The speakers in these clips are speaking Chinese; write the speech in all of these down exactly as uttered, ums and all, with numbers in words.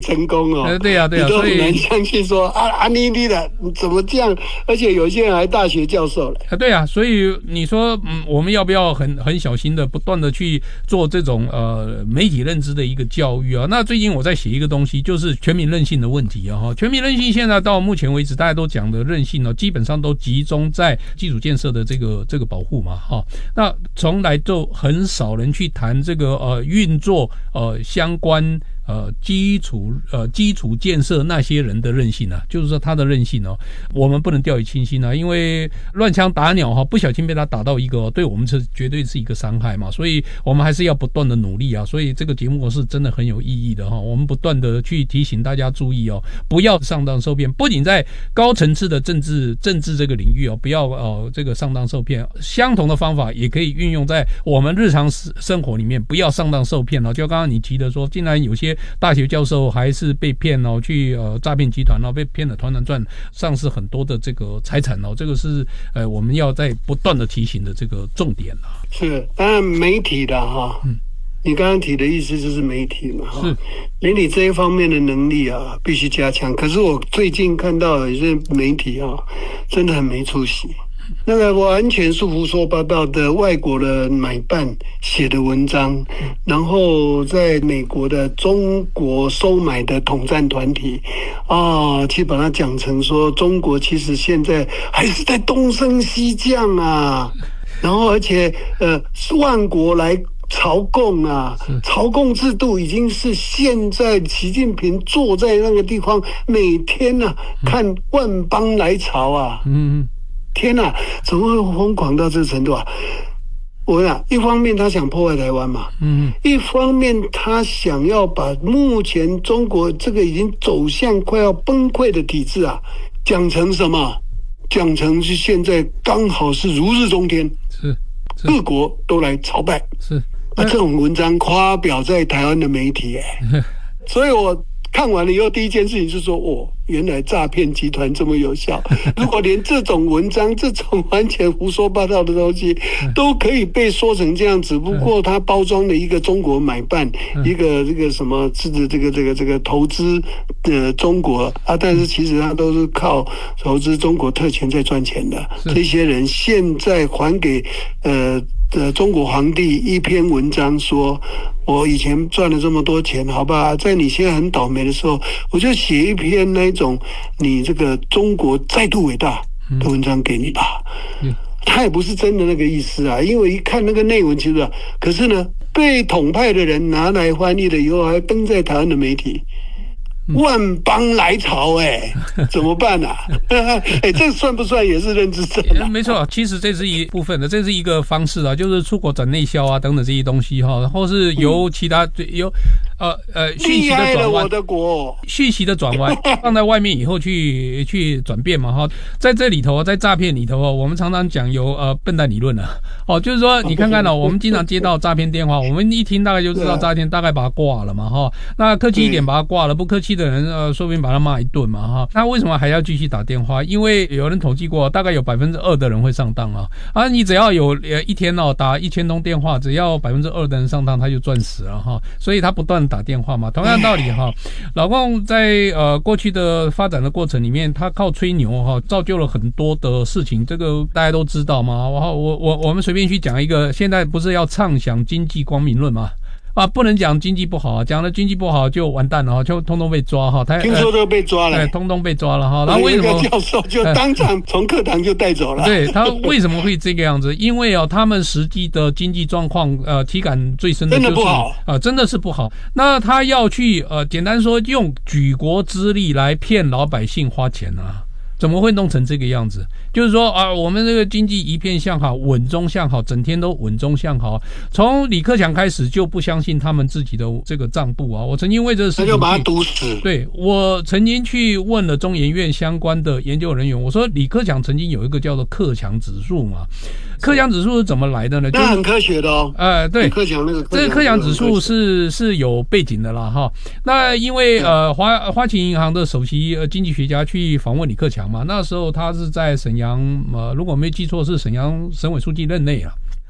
成功哦。 呃、对呀、啊、对呀、啊， 你都很难所以相信说啊啊你你的怎么这样？而且有些人还大学教授嘞。 啊，对啊，所以你说，嗯，我们要不要很很小心的，不断的去做这种呃媒体认知的一个教育啊？那最近我在写一个东西，就是全民韧性的问题啊。哈，全民韧性现在到目前为止，大家都讲的韧性呢，基本上都集中在基础建设的这个这个保护嘛。哈，那从来就很少人去谈这个呃运作呃相关。呃，基础呃基础建设那些人的韧性啊，就是说他的韧性哦，我们不能掉以轻心啊，因为乱枪打鸟哈，不小心被他打到一个、哦，对我们是绝对是一个伤害嘛，所以我们还是要不断的努力啊，所以这个节目是真的很有意义的哈、哦，我们不断的去提醒大家注意哦，不要上当受骗，不仅在高层次的政治政治这个领域哦，不要哦这个上当受骗，相同的方法也可以运用在我们日常生活里面，不要上当受骗哦，就刚刚你提的说，竟然有些大学教授还是被骗哦，去呃诈骗集团哦，被骗了团团转，丧失很多的这个财产哦，这个是呃我们要在不断的提醒的这个重点啊。 是，当然媒体的哈，嗯，你刚刚提的意思就是媒体嘛，哈，媒体这一方面的能力啊，必须加强。可是我最近看到有些媒体啊，真的很没出息。那个完全是胡说八道的外国的买办写的文章，然后在美国的中国收买的统战团体啊，去把它讲成说中国其实现在还是在东升西降啊，然后而且呃万国来朝贡啊，朝贡制度已经是现在习近平坐在那个地方，每天啊看万邦来朝啊，嗯。天哪，怎么会疯狂到这个程度啊？我讲，一方面他想破坏台湾嘛，嗯，一方面他想要把目前中国这个已经走向快要崩溃的体制啊，讲成什么？讲成是现在刚好是如日中天，是，是各国都来朝拜，是啊，这种文章发表在台湾的媒体、欸，哎，所以我。看完了以后，第一件事情是说，哦，原来诈骗集团这么有效。如果连这种文章、这种完全胡说八道的东西都可以被说成这样，只不过它包装了一个中国买办，一个这个什么这个这个这个这个投资的中国啊，但是其实它都是靠投资中国特权在赚钱的。这些人现在还给呃。的中国皇帝一篇文章说，我以前赚了这么多钱，好吧，在你现在很倒霉的时候，我就写一篇那种你这个中国再度伟大的文章给你吧。嗯，他也不是真的那个意思啊，因为一看那个内文，其实、啊，可是呢，被统派的人拿来翻译了以后，还登在台湾的媒体。万邦来朝，哎，怎么办啊？哎，这算不算也是认知症、啊？ 没错，其实这是一部分的，这是一个方式啊，就是出口转内销啊，等等这些东西哈，或是由其他、嗯、由呃呃讯息的转弯， 我的国讯息的转弯放在外面以后去去转变嘛哈，在这里头，在诈骗里头哦，我们常常讲有呃笨蛋理论啊，哦，就是说你看看哦，我们经常接到诈骗电话，我们一听大概就知道诈骗，大概把它挂了嘛哈，那客气一点把它挂了，不客气的人呃，说不定把他骂一顿嘛哈。那为什么还要继续打电话？因为有人统计过，大概有百分之二的人会上当啊。啊，你只要有呃一天哦打一千通电话，只要百分之二的人上当，他就赚死了哈。所以他不断打电话嘛。同样道理哈，老共在呃过去的发展的过程里面，他靠吹牛哈，造就了很多的事情。这个大家都知道嘛。我我我我们随便去讲一个，现在不是要畅想经济光明论吗？啊，不能讲经济不好，讲了经济不好就完蛋了，就通通被抓哈。他听说都被抓了， 对，通通被抓了哈。然后为什么教授就当场从课堂就带走了？ 对，他为什么会这个样子？因为哦，他们实际的经济状况，呃，体感最深的就是真的不好啊、呃，真的是不好。那他要去呃，简单说，用举国之力来骗老百姓花钱啊。怎么会弄成这个样子？就是说啊，我们这个经济一片向好，稳中向好，整天都稳中向好。从李克强开始就不相信他们自己的这个账簿啊。我曾经为这个事情， 他就把他毒死。 对，我曾经去问了中研院相关的研究人员，我说李克强曾经有一个叫做克强指数嘛。克强指数是怎么来的呢？ 那很科学的哦。 呃，对， 克强那个这个克强指数是是有背景的啦哈。那因为呃花花旗银行的首席呃经济学家去访问李克强嘛，那时候他是在沈阳呃，如果没记错是沈阳省委书记任内啊。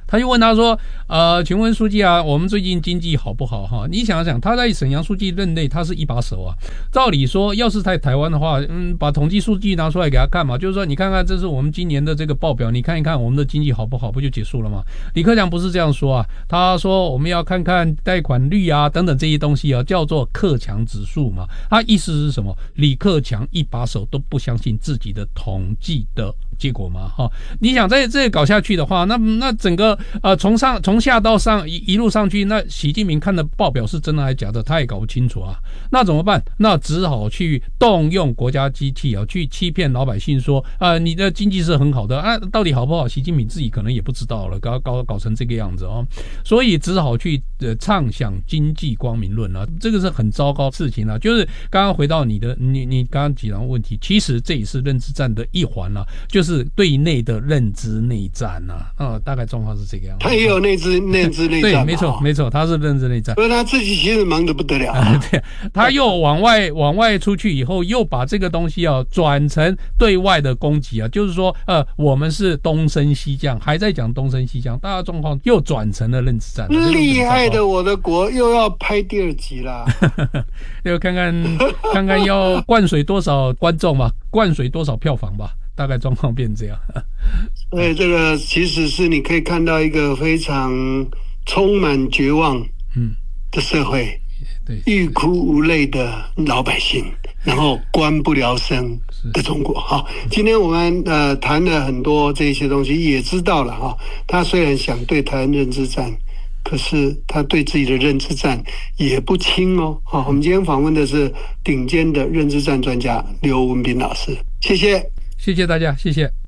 他就问他说：“呃，请问书记啊，我们最近经济好不好？哈，你想想，他在沈阳书记任内，他是一把手啊。照理说，要是在台湾的话，嗯，把统计数据拿出来给他看嘛，就是说，你看看，这是我们今年的这个报表，你看一看我们的经济好不好，不就结束了吗？李克强不是这样说啊，他说我们要看看贷款率啊，等等这些东西啊，叫做克强指数嘛。他意思是什么？李克强一把手都不相信自己的统计的结果嘛，哈，你想在这搞下去的话，那那整个呃从上从下到上一一路上去，那习近平看的报表是真的还是假的，他也搞不清楚啊。那怎么办？那只好去动用国家机器啊，去欺骗老百姓说，呃，你的经济是很好的啊，到底好不好？习近平自己可能也不知道了，搞搞搞成这个样子哦，所以只好去呃畅想经济光明论啊，这个是很糟糕的事情啊。就是刚刚回到你的你你刚刚几个问题，其实这也是认知战的一环啊，就是是对内的认知内战呐、啊，呃，大概状况是这个样子。 他也有内知认知内战， 对，没错，没错，他是认知内战。 所以他自己其实忙得不得了、啊啊。对，他又往外往外出去以后，又把这个东西啊转成对外的攻击啊，就是说，呃，我们是东升西降，还在讲东升西降，大家状况又转成了认知战。 厉害的我的国又要拍第二集啦， 又看看看看要灌水多少观众吧，灌水多少票房吧。大概状况变这样， 所以这个其实是你可以看到一个非常充满绝望的社会，嗯、欲哭无泪的老百姓，然后官不聊生的中国。好，今天我们呃谈了很多这些东西，也知道了哈。他虽然想对台湾认知战，可是他对自己的认知战也不轻哦。好，我们今天访问的是顶尖的认知战专家刘文彬老师，谢谢。 谢谢大家，谢谢。